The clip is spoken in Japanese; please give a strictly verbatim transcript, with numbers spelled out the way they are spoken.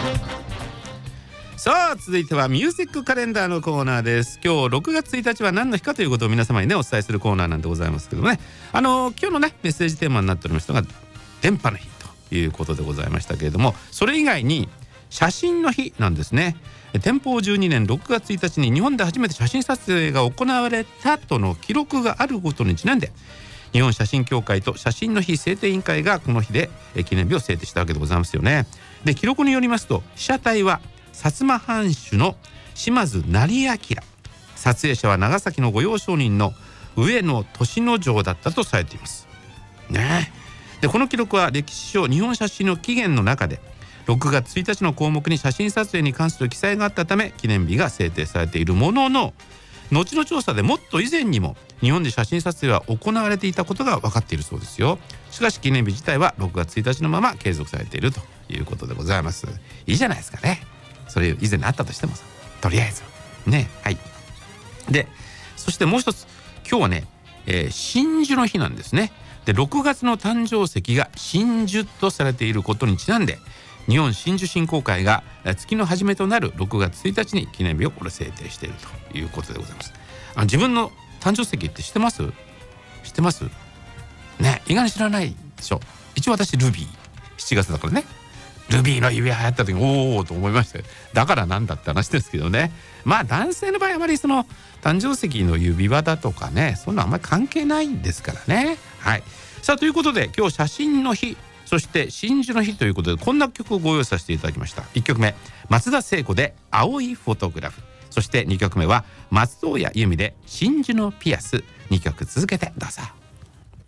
さあ続いてはミュージックカレンダーのコーナーです。今日ろくがつついたちは何の日かということを皆様にねお伝えするコーナーなんでございますけどもね、あのー、今日のねメッセージテーマになっておりましたが電波の日ということでございましたけれども、それ以外に写真の日なんですね。天保じゅうにねんろくがつついたちに日本で初めて写真撮影が行われたとの記録があることにちなんで、日本写真協会と写真の日制定委員会がこの日で記念日を制定したわけでございますよね。で記録によりますと被写体は薩摩藩主の島津成明、撮影者は長崎の御用商人の上野利之丞だったとされていますね。でこの記録は歴史書日本写真の起源の中でろくがつついたちの項目に写真撮影に関する記載があったため記念日が制定されているものの、後の調査でもっと以前にも日本で写真撮影は行われていたことが分かっているそうですよ。しかし記念日自体はろくがつついたちのまま継続されているということでございます。いいじゃないですかね。それ以前にあったとしてもさ、とりあえずね。はい。でそしてもう一つ、今日はね、えー、真珠の日なんですね。でろくがつの誕生石が真珠とされていることにちなんで、日本真珠振興会が月の初めとなるろくがつついたちに記念日をこれ制定しているということでございます。あの自分の誕生石って知ってます？知ってますね。意外に知らないでしょ。一応私ルビーしちがつだからね、ルビーの指輪流行った時おおと思いましたよ。だからなんだって話ですけどね。まあ男性の場合あまりその誕生石の指輪だとかね、そんなあんまり関係ないんですからね。はい。さあということで今日写真の日、そして真珠の日ということでこんな曲をご用意させていただきました。いっきょくめ松田聖子で青いフォトグラフ、そしてにきょくめは松任谷由実で真珠のピアス。にきょく続けてどうぞ。